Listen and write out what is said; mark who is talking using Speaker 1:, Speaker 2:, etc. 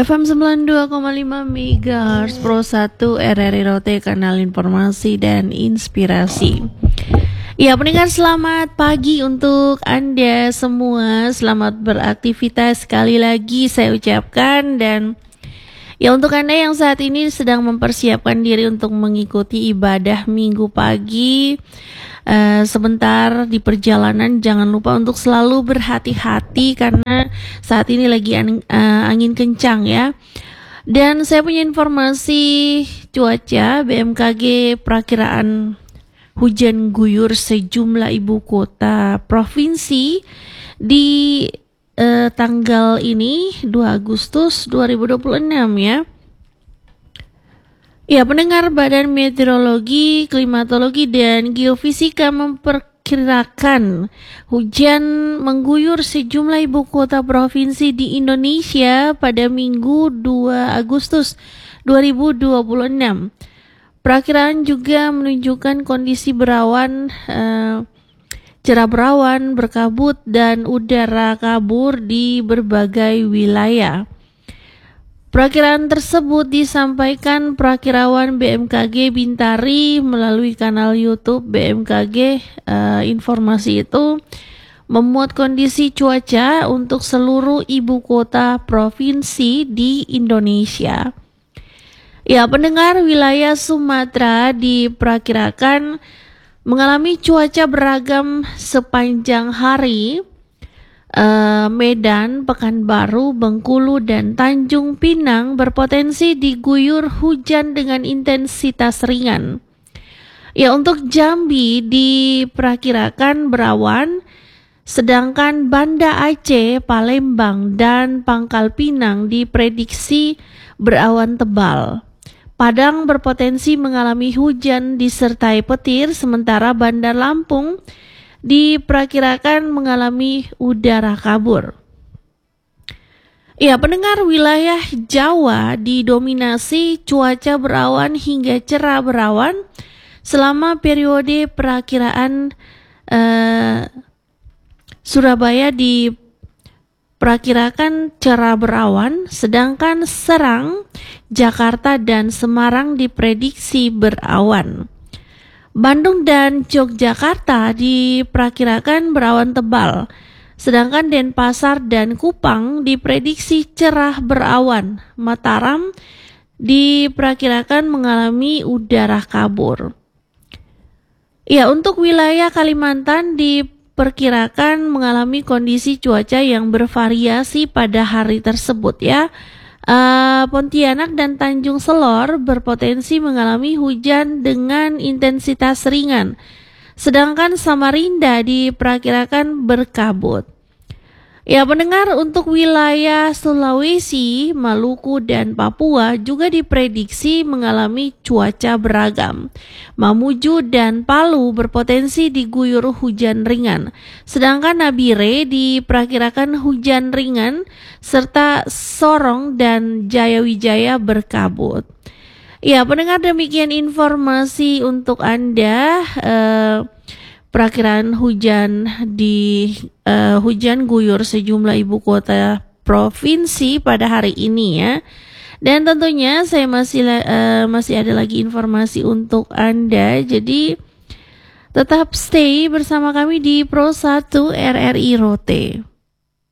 Speaker 1: FM 92,5 MHz Pro 1 RRI Rote, kanal informasi dan inspirasi. Ya, pendengar, selamat pagi untuk Anda semua. Selamat beraktivitas sekali lagi saya ucapkan. Dan ya, untuk Anda yang saat ini sedang mempersiapkan diri untuk mengikuti ibadah minggu pagi, sebentar di perjalanan jangan lupa untuk selalu berhati-hati karena saat ini lagi angin kencang ya. Dan saya punya informasi cuaca BMKG, perakiraan hujan guyur sejumlah ibu kota provinsi di tanggal ini 2 Agustus 2026 ya. Ya, pendengar, Badan Meteorologi, Klimatologi, dan Geofisika memperkirakan hujan mengguyur sejumlah ibu kota provinsi di Indonesia pada Minggu 2 Agustus 2026. Perakiraan juga menunjukkan kondisi berawan, cerah berawan, berkabut, dan udara kabur di berbagai wilayah. Perakiraan tersebut disampaikan Perakirawan BMKG Bintari melalui kanal YouTube BMKG. Informasi itu memuat kondisi cuaca untuk seluruh ibu kota provinsi di Indonesia. Ya, pendengar, wilayah Sumatera diperkirakan mengalami cuaca beragam sepanjang hari. Medan, Pekanbaru, Bengkulu, dan Tanjung Pinang berpotensi diguyur hujan dengan intensitas ringan. Ya, untuk Jambi diperkirakan berawan, sedangkan Banda Aceh, Palembang, dan Pangkal Pinang diprediksi berawan tebal. Padang berpotensi mengalami hujan disertai petir, sementara Bandar Lampung diperkirakan mengalami udara kabur. Ya, pendengar, wilayah Jawa didominasi cuaca berawan hingga cerah berawan selama periode perakiraan. Surabaya diperkirakan cerah berawan, sedangkan Serang, Jakarta, dan Semarang diprediksi berawan. Bandung dan Yogyakarta diperkirakan berawan tebal, sedangkan Denpasar dan Kupang diprediksi cerah berawan. Mataram diperkirakan mengalami udara kabur. Ya, untuk wilayah Kalimantan diperkirakan mengalami kondisi cuaca yang bervariasi pada hari tersebut ya. Pontianak dan Tanjung Selor berpotensi mengalami hujan dengan intensitas ringan, sedangkan Samarinda diperkirakan berkabut. Ya, pendengar, untuk wilayah Sulawesi, Maluku, dan Papua juga diprediksi mengalami cuaca beragam. Mamuju dan Palu berpotensi diguyur hujan ringan, sedangkan Nabire diperkirakan hujan ringan, serta Sorong dan Jayawijaya berkabut. Ya, pendengar, demikian informasi untuk Anda. Perakiraan hujan hujan guyur sejumlah ibu kota provinsi pada hari ini ya. Dan tentunya saya masih ada lagi informasi untuk Anda. Jadi tetap stay bersama kami di Pro 1 RRI Rote.